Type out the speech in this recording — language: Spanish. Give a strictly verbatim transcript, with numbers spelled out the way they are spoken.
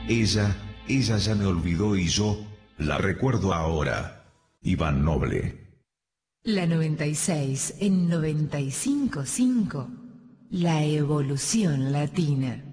Ella, ella ya me olvidó y yo la recuerdo ahora. Iván Noble. La noventa y seis en noventa y cinco punto cinco. La evolución latina.